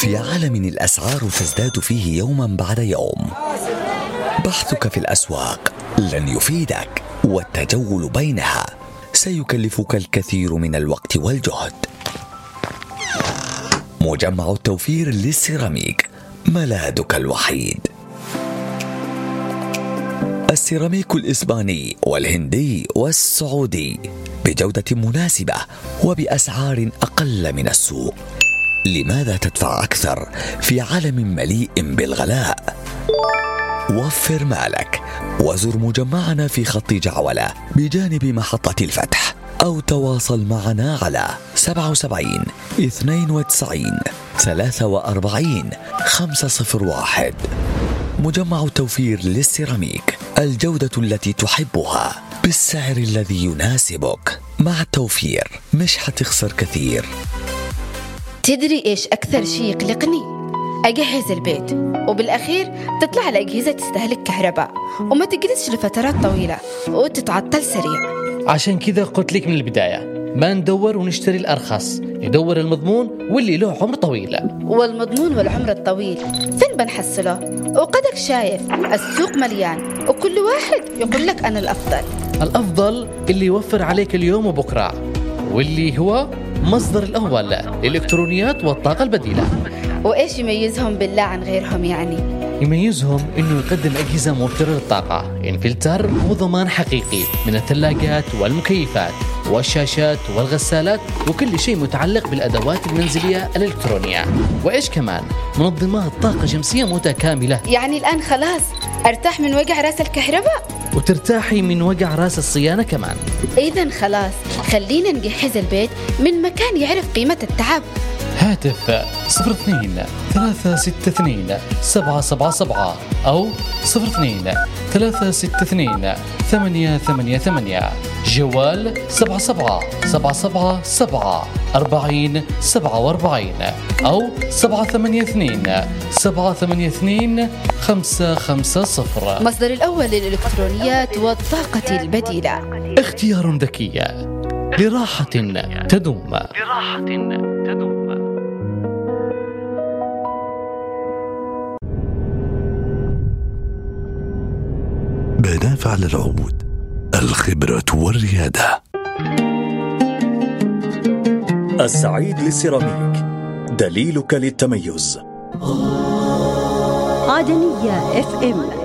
في عالم الأسعار تزداد فيه يوما بعد يوم، بحثك في الأسواق لن يفيدك، والتجول بينها سيكلفك الكثير من الوقت والجهد. مجمع التوفير للسيراميك ملاذك الوحيد. السيراميك الإسباني والهندي والسعودي بجودة مناسبة وبأسعار أقل من السوق. لماذا تدفع أكثر في عالم مليء بالغلاء؟ وفر مالك وزر مجمعنا في خط جعولة بجانب محطة الفتح، أو تواصل معنا على 77 92 43 501. مجمع التوفير للسيراميك، الجودة التي تحبها بالسعر الذي يناسبك. مع التوفير مش حتخسر كثير. تدري إيش أكثر شيء يقلقني؟ أجهز البيت وبالأخير تطلع الأجهزة تستهلك كهرباء وما تجلسش لفترات طويلة وتتعطل سريع. عشان كذا قلت لك من البداية ما ندور ونشتري الأرخص، ندور المضمون واللي له عمر طويل. والمضمون والعمر الطويل فين بنحصله؟ وقدك شايف السوق مليان وكل واحد يقول لك أنا الأفضل اللي يوفر عليك اليوم وبكرة، واللي هو مصدر الأول الإلكترونيات والطاقة البديلة. وإيش يميزهم بالله عن غيرهم يعني؟ يميزهم إنه يقدم أجهزة موفرة للطاقة، انفلتر وضمان حقيقي من الثلاجات والمكيفات والشاشات والغسالات وكل شيء متعلق بالأدوات المنزلية الإلكترونية. وإيش كمان؟ منظمات طاقة شمسية متكاملة. يعني الآن خلاص أرتاح من وجع رأس الكهرباء وترتاحي من وجع راس الصيانة كمان. إذن خلاص خلينا نجهز البيت من مكان يعرف قيمة التعب. هاتف 02 362 777 أو 02 362 888. جوال 77 777 40 47 أو 782 782 550. مصدر الأول للإلكترونيات والطاقة البديلة. اختيار ذكي لراحة تدوم. بدافع للعود، الخبرة والريادة. السعيد للسيراميك، دليلك للتميز. عدنية FM